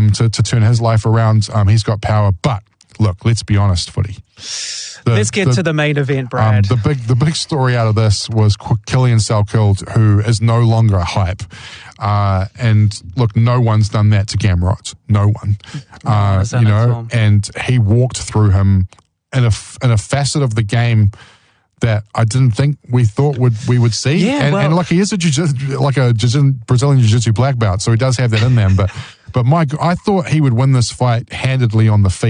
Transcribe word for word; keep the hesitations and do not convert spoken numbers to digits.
um, to, to turn his life around. Um, he's got power. But look, let's be honest, footy. The, Let's get the, to the main event, Um, Brad. the big the big story out of this was Killian Salkeld, who is no longer a hype. Uh, and look, no one's done that to Gamrot. No one. No uh, one has done you it know, to him. and he walked through him in a, in a facet of the game that I didn't think we thought would we would see. Yeah, and, well, and look, he is a jiu- like a jiu- Brazilian jiu-jitsu black belt, so he does have that in them. But but Mike, I thought he would win this fight handedly on the feet.